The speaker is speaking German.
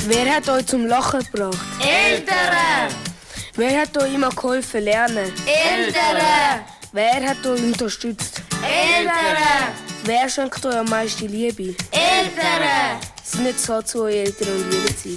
Wer hat euch zum Lachen gebracht? Eltern! Wer hat euch immer geholfen lernen? Eltern! Wer hat euch unterstützt? Eltern! Wer schenkt euch am meisten Liebe? Eltern! Sind nicht so zu euren Eltern und Jugendzeit.